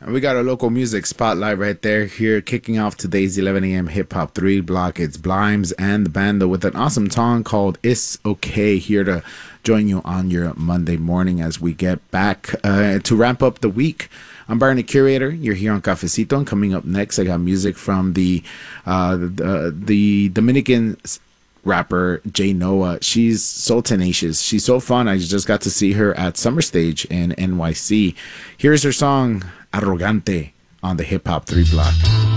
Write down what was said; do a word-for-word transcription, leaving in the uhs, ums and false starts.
And we got a local music spotlight right there here, kicking off today's eleven a.m. Hip Hop three block. It's Blimes and the Bando with an awesome song called It's Okay, here to join you on your Monday morning as we get back uh, to wrap up the week. I'm Byron, the Curator. You're here on Cafecito, and coming up next, I got music from the uh, the, the Dominican rapper Jay Noah. She's so tenacious. She's so fun. I just got to see her at Summer Stage in N Y C. Here's her song Arrogante on the Hip Hop three block.